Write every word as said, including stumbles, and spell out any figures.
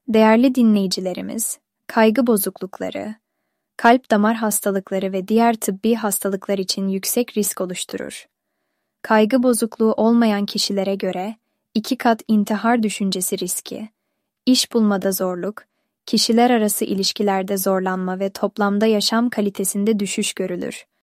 Değerli dinleyicilerimiz, kaygı bozuklukları, kalp damar hastalıkları ve diğer tıbbi hastalıklar için yüksek risk oluşturur. Kaygı bozukluğu olmayan kişilere göre iki kat intihar düşüncesi riski, iş bulmada zorluk, kişiler arası ilişkilerde zorlanma ve toplamda yaşam kalitesinde düşüş görülür.